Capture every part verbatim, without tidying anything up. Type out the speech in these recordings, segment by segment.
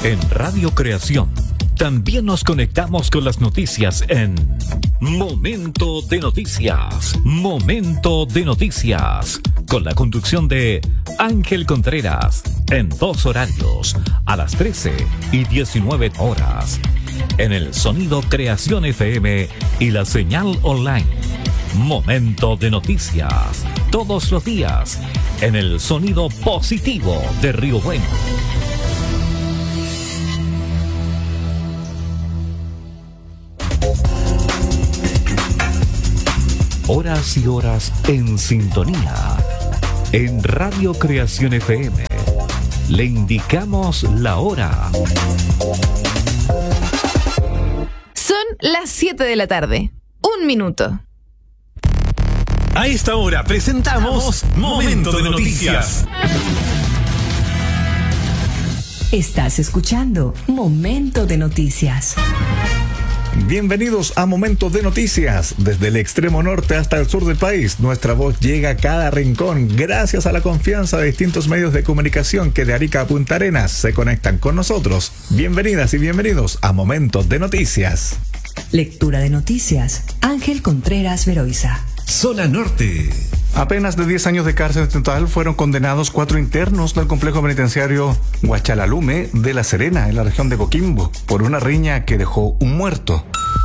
En Radio Creación también nos conectamos con las noticias en Momento de Noticias. Momento de Noticias. Con la conducción de Ángel Contreras. En dos horarios. A las trece y diecinueve horas. En el Sonido Creación F M y la señal online. Momento de Noticias. Todos los días. En el sonido positivo de Río Bueno. Horas y horas en sintonía. En Radio Creación F M. Le indicamos la hora. Son las siete de la tarde. Un minuto. A esta hora presentamos Momento de Noticias. Estás escuchando Momento de Noticias. Bienvenidos a Momento de Noticias. Desde el extremo norte hasta el sur del país, nuestra voz llega a cada rincón gracias a la confianza de distintos medios de comunicación que de Arica a Punta Arenas se conectan con nosotros. Bienvenidas y bienvenidos a Momento de Noticias. Lectura de noticias, Ángel Contreras Veroiza. Zona Norte. Apenas de diez años de cárcel en total fueron condenados cuatro internos del complejo penitenciario Huachalalume de La Serena, en la región de Coquimbo, por una riña que dejó un muerto.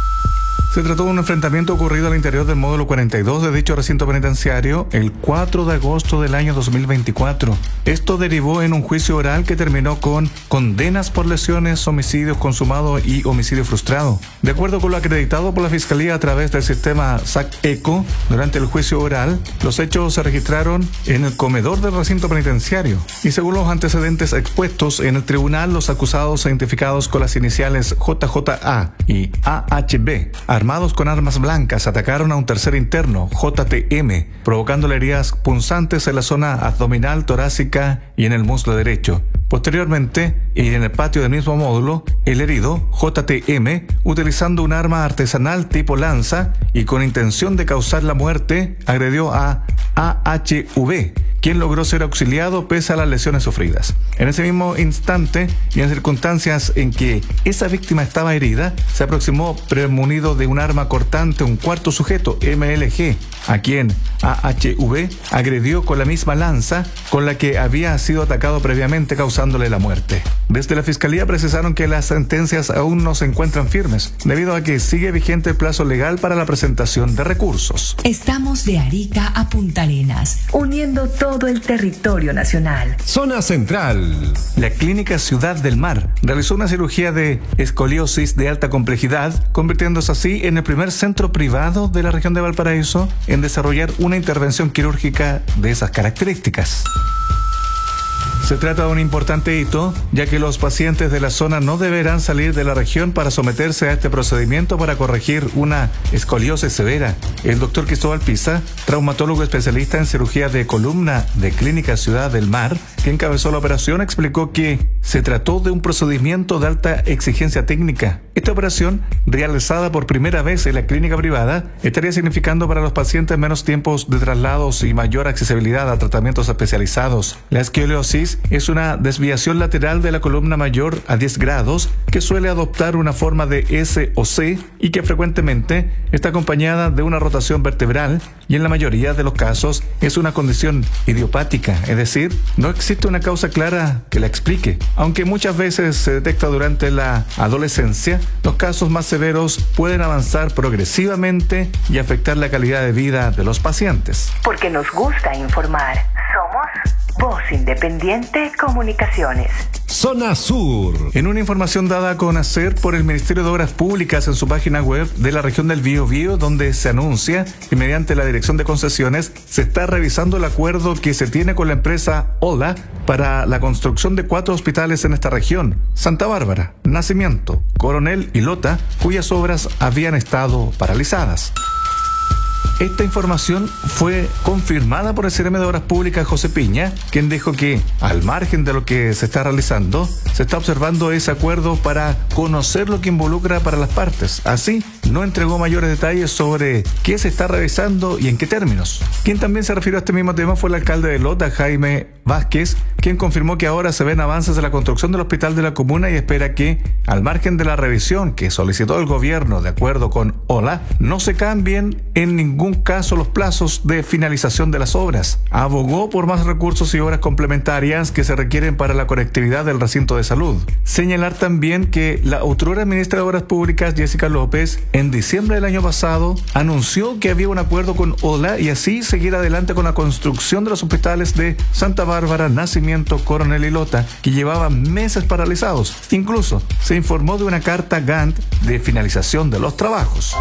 Se trató de un enfrentamiento ocurrido al interior del módulo cuarenta y dos de dicho recinto penitenciario el cuatro de agosto del año dos mil veinticuatro. Esto derivó en un juicio oral que terminó con condenas por lesiones, homicidios consumados y homicidio frustrado. De acuerdo con lo acreditado por la Fiscalía a través del sistema S A C ECO, durante el juicio oral, los hechos se registraron en el comedor del recinto penitenciario. Y según los antecedentes expuestos en el tribunal, los acusados identificados con las iniciales J J A y A H B, armados con armas blancas, atacaron a un tercer interno, J T M, provocándole heridas punzantes en la zona abdominal, torácica y en el muslo derecho. Posteriormente, y en el patio del mismo módulo, el herido, J T M, utilizando un arma artesanal tipo lanza y con intención de causar la muerte, agredió a A H V, quien logró ser auxiliado pese a las lesiones sufridas. En ese mismo instante, y en circunstancias en que esa víctima estaba herida, se aproximó premunido de un arma cortante un cuarto sujeto, M L G, a quien A H V agredió con la misma lanza con la que había sido atacado previamente, causándole la muerte. Desde la Fiscalía precisaron que las sentencias aún no se encuentran firmes, debido a que sigue vigente el plazo legal para la presentación de recursos. Estamos de Arica a Punta Arenas, uniendo todo el territorio nacional. Zona Central. La Clínica Ciudad del Mar realizó una cirugía de escoliosis de alta complejidad, convirtiéndose así en el primer centro privado de la región de Valparaíso en desarrollar una intervención quirúrgica de esas características. Se trata de un importante hito, ya que los pacientes de la zona no deberán salir de la región para someterse a este procedimiento para corregir una escoliosis severa. El doctor Cristóbal Pisa, traumatólogo especialista en cirugía de columna de Clínica Ciudad del Mar, que encabezó la operación, explicó que se trató de un procedimiento de alta exigencia técnica. Esta operación, realizada por primera vez en la clínica privada, estaría significando para los pacientes menos tiempos de traslados y mayor accesibilidad a tratamientos especializados. La escoliosis es una desviación lateral de la columna mayor a diez grados que suele adoptar una forma de S o C y que frecuentemente está acompañada de una rotación vertebral, y en la mayoría de los casos es una condición idiopática, es decir, no existe una causa clara que la explique. Aunque muchas veces se detecta durante la adolescencia, los casos más severos pueden avanzar progresivamente y afectar la calidad de vida de los pacientes. Porque nos gusta informar. Somos Voz Independiente Comunicaciones. Zona Sur. En una información dada a conocer por el Ministerio de Obras Públicas en su página web de la región del Biobío, donde se anuncia que mediante la Dirección de Concesiones se está revisando el acuerdo que se tiene con la empresa Ola para la construcción de cuatro hospitales en esta región: Santa Bárbara, Nacimiento, Coronel y Lota, cuyas obras habían estado paralizadas. Esta información fue confirmada por el C R M de Obras Públicas, José Piña, quien dijo que, al margen de lo que se está realizando, se está observando ese acuerdo para conocer lo que involucra para las partes. Así, no entregó mayores detalles sobre qué se está revisando y en qué términos. Quien también se refirió a este mismo tema fue el alcalde de Lota, Jaime Vázquez, quien confirmó que ahora se ven avances en la construcción del hospital de la comuna y espera que, al margen de la revisión que solicitó el gobierno de acuerdo con OLA, no se cambien en ningún caso los plazos de finalización de las obras. Abogó por más recursos y obras complementarias que se requieren para la conectividad del recinto de salud. Señalar también que la otrora ministra de Obras Públicas, Jessica López, en diciembre del año pasado, anunció que había un acuerdo con OLA y así seguir adelante con la construcción de los hospitales de Santa Bárbara, Nacimiento, Coronel y Lota, que llevaban meses paralizados. Incluso se informó de una carta Gantt de finalización de los trabajos.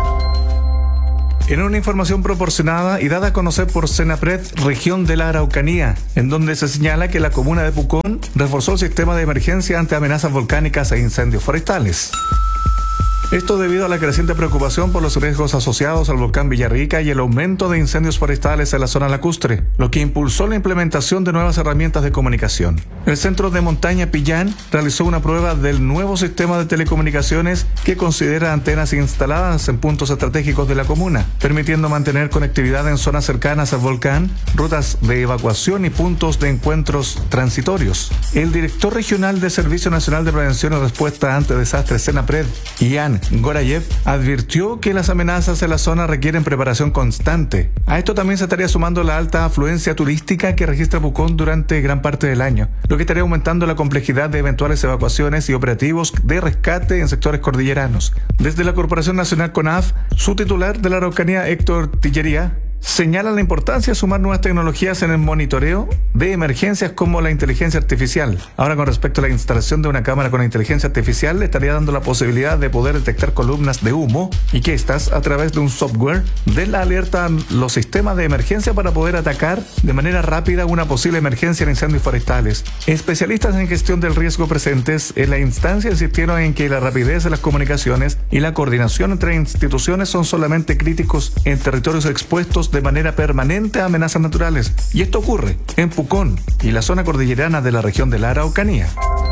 En una información proporcionada y dada a conocer por Senapred, región de la Araucanía, en donde se señala que la comuna de Pucón reforzó el sistema de emergencia ante amenazas volcánicas e incendios forestales. Esto debido a la creciente preocupación por los riesgos asociados al volcán Villarrica y el aumento de incendios forestales en la zona lacustre, lo que impulsó la implementación de nuevas herramientas de comunicación. El Centro de Montaña Pillán realizó una prueba del nuevo sistema de telecomunicaciones que considera antenas instaladas en puntos estratégicos de la comuna, permitiendo mantener conectividad en zonas cercanas al volcán, rutas de evacuación y puntos de encuentros transitorios. El director regional de Servicio Nacional de Prevención y Respuesta ante Desastres, Senapred, Ian Gorayev, advirtió que las amenazas en la zona requieren preparación constante. A esto también se estaría sumando la alta afluencia turística que registra Pucón durante gran parte del año, lo que estaría aumentando la complejidad de eventuales evacuaciones y operativos de rescate en sectores cordilleranos. Desde la Corporación Nacional CONAF, su titular de la Araucanía, Héctor Tillería, señala la importancia de sumar nuevas tecnologías en el monitoreo de emergencias como la inteligencia artificial. Ahora, con respecto a la instalación de una cámara con inteligencia artificial, le estaría dando la posibilidad de poder detectar columnas de humo y que estas, a través de un software, den la alerta a los sistemas de emergencia para poder atacar de manera rápida una posible emergencia en incendios forestales. Especialistas en gestión del riesgo presentes en la instancia insistieron en que la rapidez de las comunicaciones y la coordinación entre instituciones son solamente críticos en territorios expuestos de manera permanente a amenazas naturales, y esto ocurre en Pucón y la zona cordillerana de la región de la Araucanía.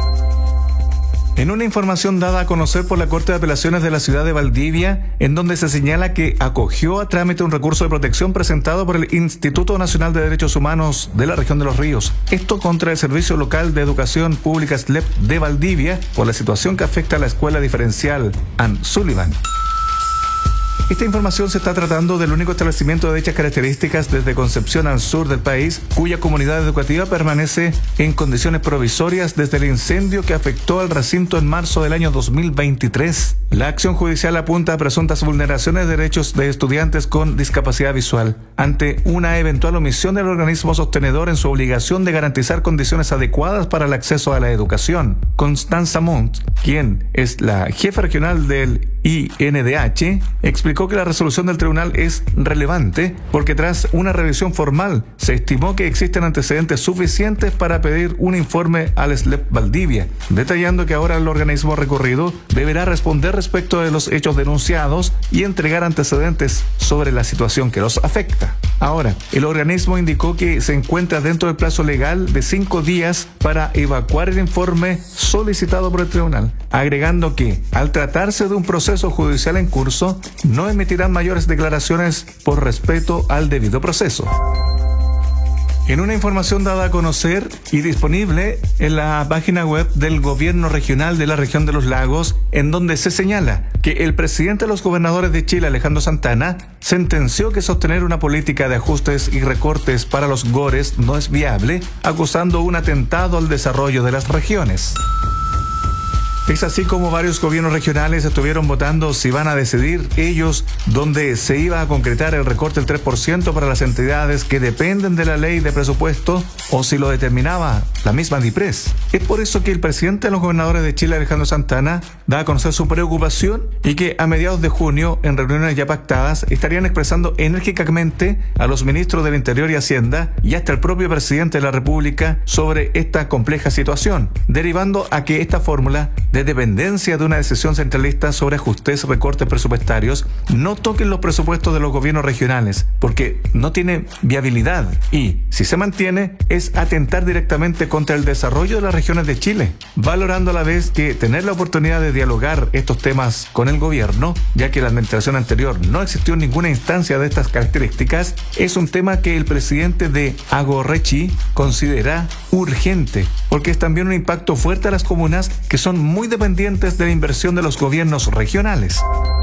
En una información dada a conocer por la Corte de Apelaciones de la ciudad de Valdivia, en donde se señala que acogió a trámite un recurso de protección presentado por el Instituto Nacional de Derechos Humanos de la región de Los Ríos, esto contra el Servicio Local de Educación Pública S L E P de Valdivia por la situación que afecta a la Escuela Diferencial Ann Sullivan. Esta información se está tratando del único establecimiento de dichas características desde Concepción al sur del país, cuya comunidad educativa permanece en condiciones provisorias desde el incendio que afectó al recinto en marzo del año dos mil veintitrés. La acción judicial apunta a presuntas vulneraciones de derechos de estudiantes con discapacidad visual, ante una eventual omisión del organismo sostenedor en su obligación de garantizar condiciones adecuadas para el acceso a la educación. Constanza Montt, quien es la jefa regional del I N D H, explicó que la resolución del tribunal es relevante porque tras una revisión formal se estimó que existen antecedentes suficientes para pedir un informe al S L E P Valdivia, detallando que ahora el organismo recurrido deberá responder respecto de los hechos denunciados y entregar antecedentes sobre la situación que los afecta. Ahora, el organismo indicó que se encuentra dentro del plazo legal de cinco días para evacuar el informe solicitado por el tribunal, agregando que, al tratarse de un proceso judicial en curso, no emitirán mayores declaraciones por respeto al debido proceso. En una información dada a conocer y disponible en la página web del Gobierno Regional de la Región de los Lagos, en donde se señala que el presidente de los gobernadores de Chile, Alejandro Santana, sentenció que sostener una política de ajustes y recortes para los GORES no es viable, acusando un atentado al desarrollo de las regiones. Es así como varios gobiernos regionales estuvieron votando si van a decidir ellos dónde se iba a concretar el recorte del tres por ciento para las entidades que dependen de la ley de presupuesto o si lo determinaba la misma DIPRES. Es por eso que el presidente de los gobernadores de Chile, Alejandro Santana, da a conocer su preocupación y que a mediados de junio, en reuniones ya pactadas, estarían expresando enérgicamente a los ministros del Interior y Hacienda y hasta el propio presidente de la República sobre esta compleja situación, derivando a que esta fórmula de dependencia de una decisión centralista sobre ajustes, recortes presupuestarios, no toquen los presupuestos de los gobiernos regionales, porque no tiene viabilidad y, si se mantiene, es atentar directamente contra el desarrollo de las regiones de Chile, valorando a la vez que tener la oportunidad de dialogar estos temas con el gobierno, ya que la administración anterior no existió ninguna instancia de estas características, es un tema que el presidente de Agorrechi considera urgente, porque es también un impacto fuerte a las comunas que son muy dependientes de la inversión de los gobiernos regionales.